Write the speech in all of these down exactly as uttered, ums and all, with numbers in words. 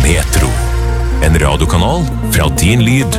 Metro. En radiokanal fra din lyd.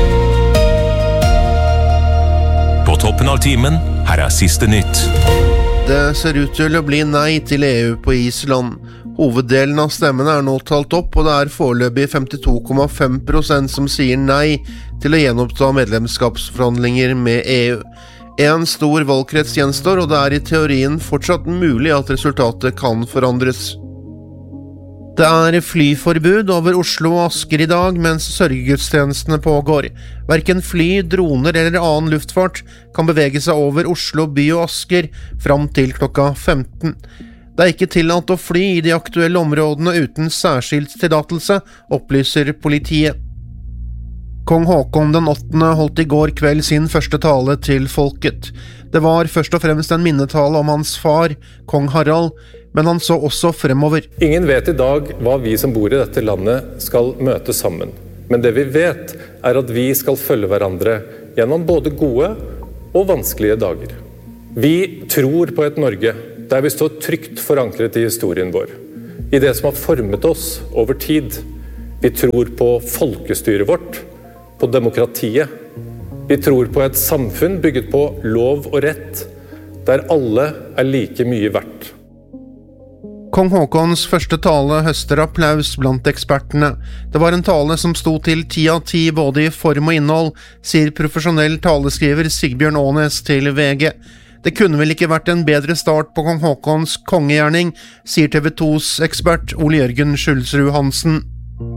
På toppen av timen, her er siste nytt. Det ser ut til å bli nei til E U på Island. Hoveddelen av stemmene er nå talt opp, og det er foreløpig femtito komma fem prosent som sier nei til å gjenoppta medlemskapsforhandlinger med E U. En stor valgkrets gjenstår, og det er i teorien fortsatt mulig at resultatet kan forandres. Det er flyforbud over Oslo og Asker i dag mens sørgegudstjenestene pågår. Hverken fly, droner eller annen luftfart kan bevege seg over Oslo by og Asker fram til klokka femten. Det er ikke tillatt å fly i de aktuelle områdene uten særskilt tillatelse, opplyser politiet. Kong Haakon den åttende holdt i går kveld sin første tale til folket. Det var først og fremst en minnetale om hans far, kong Harald, men han så også fremover. Ingen vet i dag hva vi som bor i dette landet skal møte sammen. Men det vi vet er at vi skal følge hverandre gjennom både gode og vanskelige dager. Vi tror på et Norge der vi står trygt forankret i historien vår, i det som har formet oss over tid. Vi tror på folkestyret vårt, på demokratiet. Vi tror på et samfunn bygget på lov og rett, der alle er like mye verdt. Kong Haakons første tale høster applaus blant ekspertene. Det var en tale som sto til ti av ti både i form og innhold, sier profesjonell taleskriver Sigbjørn Aanes til V G. Det kunne vel ikke vært en bedre start på kong Haakons kongegjerning, sier T V tos ekspert Ole Jørgen Skjulsrud Hansen.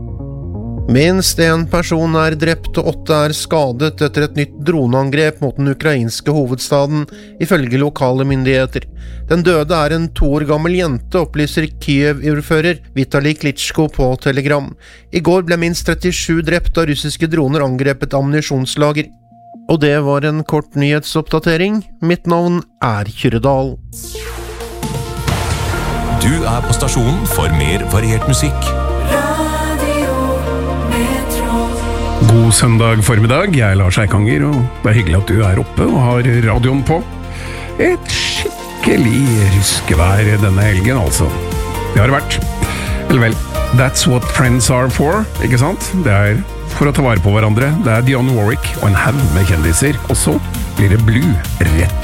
Minst en person er drept og åtte er skadet etter et nytt droneangrep mot den ukrainske hovedstaden, ifølge lokale myndigheter. Den døde er en to år gammel jente, opplyser Kyiv-ordfører Vitali Klitschko på Telegram. I går ble minst trettisju drept av russiske droner angrepet ammunisjonslager. Og det var en kort nyhetsoppdatering. Mitt navn er Kyrredal. Du er på stasjonen for mer variert musikk. God søndag formiddag, jeg er Lars Eikanger, og det er hyggelig at du er oppe og har radioen på. Et skikkelig ruskevær denne helgen, altså. Det har det vært. Eller vel, that's what friends are for, ikke sant? Det er for å ta vare på hverandre. Det er Dionne Warwick og en haug med kjendiser, og så blir det Blue rett